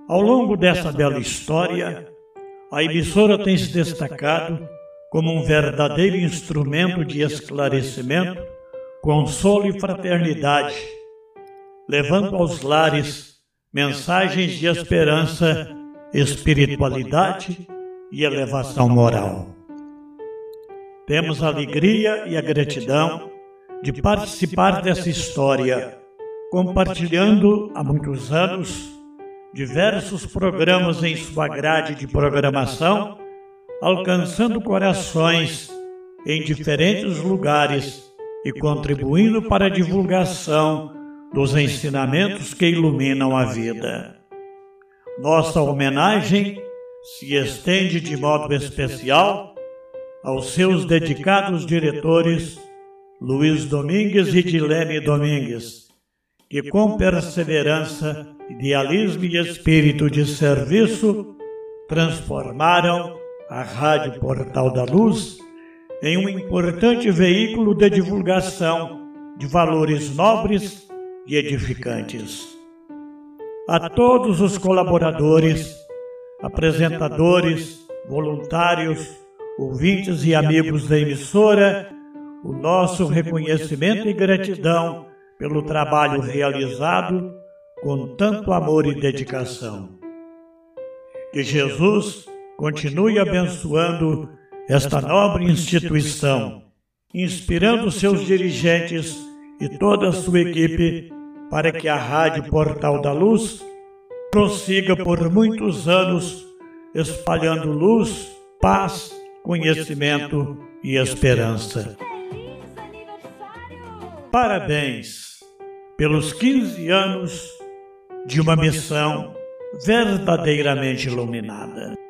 Ao longo dessa bela história, a emissora tem se destacado como um verdadeiro instrumento de esclarecimento, consolo e fraternidade, levando aos lares mensagens de esperança, espiritualidade e elevação moral. Temos a alegria e a gratidão de participar dessa história, compartilhando há muitos anos diversos programas em sua grade de programação, alcançando corações em diferentes lugares e contribuindo para a divulgação dos ensinamentos que iluminam a vida. Nossa homenagem se estende de modo especial aos seus dedicados diretores Luiz Domingues e Dilene Domingues, que com perseverança, idealismo e espírito de serviço transformaram a Rádio Portal da Luz em um importante veículo de divulgação de valores nobres e edificantes. A todos os colaboradores, apresentadores, voluntários, ouvintes e amigos da emissora, o nosso reconhecimento e gratidão pelo trabalho realizado com tanto amor e dedicação. Que Jesus continue abençoando esta nobre instituição, inspirando seus dirigentes e toda a sua equipe para que a Rádio Portal da Luz prossiga por muitos anos espalhando luz, paz, conhecimento e esperança. Parabéns pelos 15 anos de uma missão verdadeiramente iluminada.